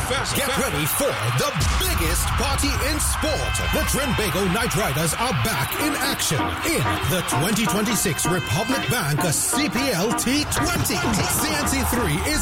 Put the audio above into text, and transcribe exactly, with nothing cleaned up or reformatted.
Get ready for the biggest party in sport. The Trinbago Knight Riders are back in action in the twenty twenty-six Republic Bank C P L T twenty. C N C three is